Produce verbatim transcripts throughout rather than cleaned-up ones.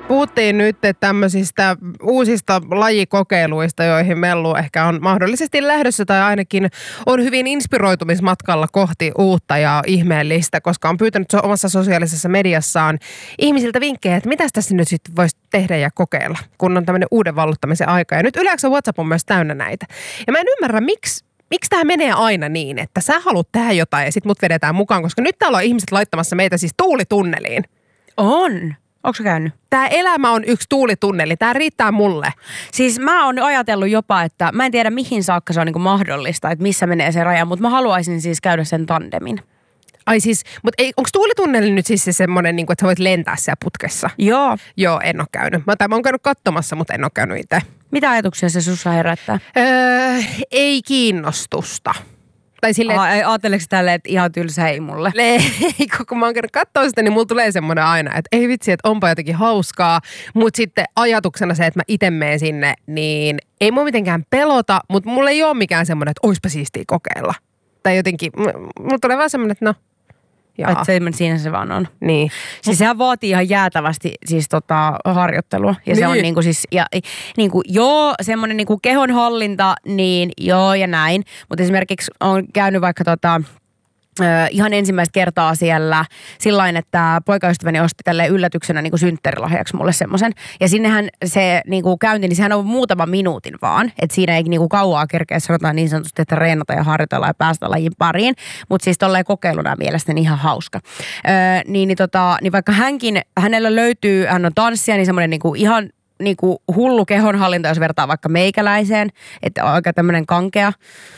Puhuttiin nyt tämmöisistä uusista lajikokeiluista, joihin Mellu ehkä on mahdollisesti lähdössä tai ainakin on hyvin inspiroitumismatkalla kohti uutta ja ihmeellistä, koska on pyytänyt omassa sosiaalisessa mediassaan ihmisiltä vinkkejä, että mitä tässä nyt sitten voisi tehdä ja kokeilla, kun on tämmöinen uuden valluttamisen aika. Ja nyt Yle WhatsApp on myös täynnä näitä. Ja mä en ymmärrä, miksi Miksi tämä menee aina niin, että sä haluat tehdä jotain ja sit mut vedetään mukaan, koska nyt täällä on ihmiset laittamassa meitä siis tuulitunneliin. On. Onko se käynyt? Tämä elämä on yksi tuulitunneli. Tämä riittää mulle. Siis mä oon ajatellut jopa, että mä en tiedä mihin saakka se on niinku mahdollista, että missä menee se raja, mutta mä haluaisin siis käydä sen tandemin. Ai siis, mutta onko tuulitunneli nyt siis se semmoinen, niin että sä voit lentää siellä putkessa? Joo. Joo, en ole käynyt. Mä, tai mä oon käynyt katsomassa, mutta en ole käynyt itse. Mitä ajatuksia se sussa herättää? Öö, ei kiinnostusta. Tai silleen, Aha, ajatteleeko tälleen, että ihan tylsä ei mulle? Ei, kun mä oon käynyt katsoa sitä, niin mulla tulee semmoinen aina, että ei vitsi, että onpa jotenkin hauskaa. Mutta sitten ajatuksena se, että mä itse menen sinne, niin ei mua mitenkään pelota, mutta mulla ei ole mikään semmoinen, että oispa siistiä kokeilla. Tai jotenkin, mulla tulee vaan semmoinen, että no, jaa. Että se, siinä se vaan on. Niin. Siis sehän vaatii ihan jäätävästi siis tota harjoittelua. Ja niin. se on niinku siis, ja niinku joo, semmoinen niinku kehonhallinta, niin joo ja näin. Mutta esimerkiksi on käynyt vaikka tota, äh, ihan ensimmäistä kertaa siellä sillain, että poikaystäväni osti tälleen yllätyksenä niinku synttärilahjaksi mulle semmoisen. Ja sinnehän se niinku käynti, niin sehän on muutama minuutin vaan. Että siinä ei niinku kauaa kerkeä sanotaan niin sanotusti, että reenata ja harjoitella ja päästä lajin pariin. Mutta siis tolleen kokeiluna mielestäni ihan hauska. Öö, niin, niin, tota, niin vaikka hänkin, hänellä löytyy, hän on tanssia, niin semmoinen niinku ihan niinku hullu kehonhallinta, jos vertaa vaikka meikäläiseen. Että aika tämmöinen kankea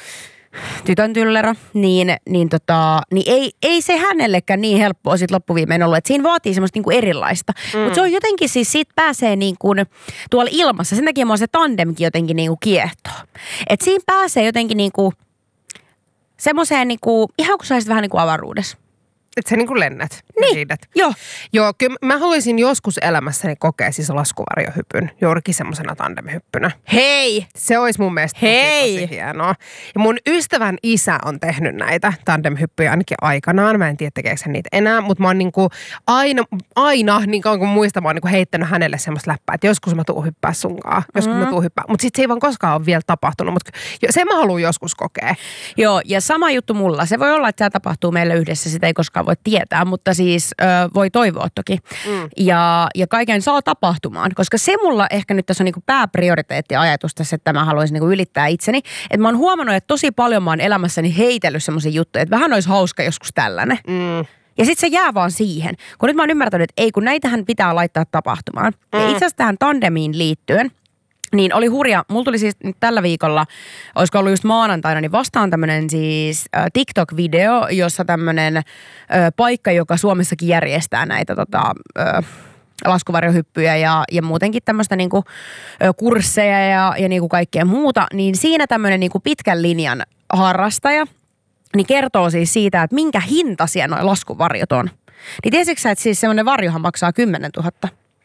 tytön tyllerä, niin, niin, tota, niin ei, ei se hänellekään niin helppoa sit loppuviimein ollut. Että siinä vaatii semmoista niinku erilaista. Mm. Mutta se on jotenkin siis, siitä pääsee niinku tuolla ilmassa. Sen takia mua se tandemkin jotenkin niinku kiehtoo. Että siinä pääsee jotenkin niinku semmoiseen niinku, ihan kun saisit vähän niinku avaruudessa. Että sä niin kuin lennät. Niin, riidet. joo. Joo, kyllä mä haluaisin joskus elämässäni kokea siis laskuvarjohypyn. Juurikin semmoisena tandemhyppynä. Hei! Se olisi mun mielestä Hei! tosi, tosi hienoa. Ja mun ystävän isä on tehnyt näitä tandemhyppyjä ainakin aikanaan. Mä en tiedä, tekeekö hän niitä enää, mutta mä oon niinku aina, aina niin kauan kuin muistan, mä oon niinku heittänyt hänelle semmoista läppää, että joskus mä tuun hyppää sunkaan. Joskus mm. mä tuun hyppää. Mutta sit se ei vaan koskaan ole vielä tapahtunut, mutta sen mä haluan joskus kokea. Joo, ja sama juttu mulla. Se voi olla, että tämä tapahtuu meillä yhdessä, sitä ei koskaan voi tietää, mutta siis ö, voi toivoa toki. Mm. Ja, ja kaiken saa tapahtumaan, koska se mulla ehkä nyt tässä on niinku pääprioriteettiajatus tässä, että mä haluaisin niinku ylittää itseni. Että mä oon huomannut, että tosi paljon mä oon elämässäni heitellyt semmoisia juttuja, että vähän olisi hauska joskus tällainen. Mm. Ja sit se jää vaan siihen. Kun nyt mä oon ymmärtänyt, että ei, kun näitähän pitää laittaa tapahtumaan. Mm. Ja itse asiassa tähän tandemiin liittyen, niin oli hurja. Mulla tuli siis nyt tällä viikolla, olisiko ollut just maanantaina, niin vastaan tämmönen siis äh, TikTok-video, jossa tämmönen äh, paikka, joka Suomessakin järjestää näitä tota, äh, laskuvarjohyppyjä ja, ja muutenkin tämmöistä niinku, äh, kursseja ja, ja niinku kaikkea muuta, niin siinä tämmönen niinku pitkän linjan harrastaja, niin kertoo siis siitä, että minkä hintaisia noi laskuvarjot on. Niin tiesitkö sä, että siis semmoinen varjohan maksaa kymmenen tuhatta?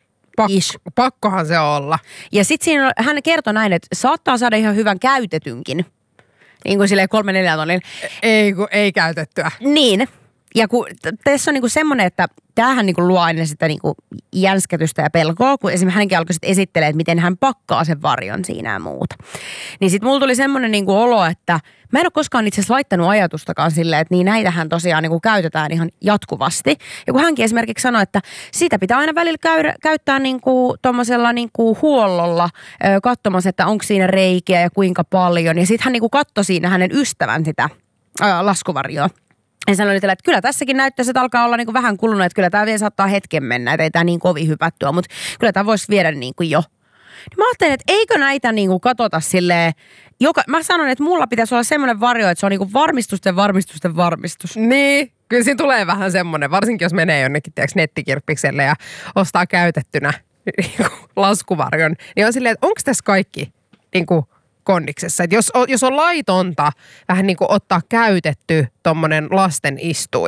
Pakko, pakkohan se olla. Ja sitten siinä hän kertoi näin, että saattaa saada ihan hyvän käytetynkin. Niin kuin silleen kolme neljä tonnin. Ei, kun ei käytettyä. Niin. Ja kun tässä on niinku semmoinen, että tämähän niinku luo aina sitä niinku jänskätystä ja pelkoa, kun esimerkiksi hänkin alkoi sitten esittelemään, että miten hän pakkaa sen varjon siinä ja muuta. Niin sitten mulla tuli semmoinen niinku olo, että mä en ole koskaan itse asiassa laittanut ajatustakaan silleen, että niin näitähän tosiaan niinku käytetään ihan jatkuvasti. Ja kun hänkin esimerkiksi sanoi, että sitä pitää aina välillä käydä, käyttää niinku tommosella niinku huollolla ö, katsomassa, että onko siinä reikiä ja kuinka paljon. Ja sitten hän niinku katsoi siinä hänen ystävän sitä ö, laskuvarjoa. Ja sanoi, että kyllä tässäkin näyttäisi, että alkaa olla niin kuin vähän kulunut, että kyllä tämä vielä saattaa hetken mennä, että ei tämä niin kovin hypättyä, mutta kyllä tämä voisi viedä niin kuin jo. Niin mä ajattelin, että eikö näitä niin kuin katsota silleen, joka, mä sanon, että mulla pitäisi olla semmoinen varjo, että se on niin kuin varmistusten, varmistusten, varmistus. Niin, kyllä siinä tulee vähän semmoinen, varsinkin jos menee jonnekin tiiäks, nettikirppikselle ja ostaa käytettynä niin laskuvarjon, niin on silleen, että onko tässä kaikki niin kuin kondiksessa. Et jos, jos on laitonta vähän niin kuin ottaa käytetty tommonen lasten istuin,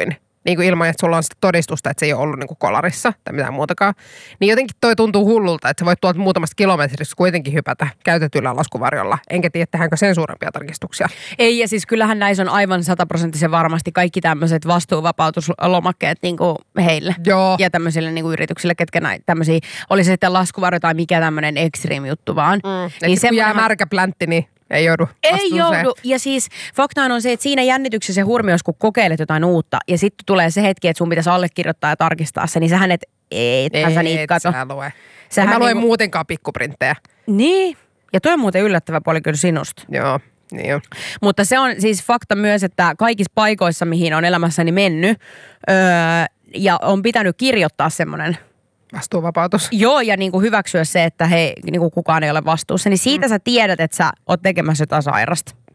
niin kuin ilman, että sulla on sitä todistusta, että se ei ole ollut niin kuin kolarissa tai mitään muutakaan. Niin jotenkin toi tuntuu hullulta, että sä voit tuolta muutamasta kilometristä kuitenkin hypätä käytetyllä laskuvarjolla. Enkä tiedä, tehdäänkö sen suurempia tarkistuksia. Ei, ja siis kyllähän näissä on aivan sataprosenttisen varmasti kaikki tämmöiset vastuuvapautuslomakkeet niin kuin heille. Joo. Ja tämmöisille niin kuin yrityksille, ketkä näitä tämmöisiä, oli se sitten laskuvarjo tai mikä tämmöinen extreme juttu vaan. Mm. Niin kun jää märkä pläntti, niin ei joudu Ei joudu. Ja siis faktaan on se, että siinä jännityksessä ja hurmios, kun kokeilet jotain uutta ja sitten tulee se hetki, että sun pitäisi allekirjoittaa ja tarkistaa se, niin sähän et, et, ei, sä niitä kato. Sä lue. Sähän en mä lue niinku... muutenkaan pikkuprinttejä. Niin. Ja toi on muuten yllättävä puoli kyllä sinusta. Joo. Niin jo. Mutta se on siis fakta myös, että kaikissa paikoissa, mihin on elämässäni mennyt öö, ja on pitänyt kirjoittaa semmoinen vastuuvapautus. Joo, ja niin kuin hyväksyä se, että hei, niin kuin kukaan ei ole vastuussa, niin siitä mm. sä tiedät, että sä oot tekemässä jotain sairasta.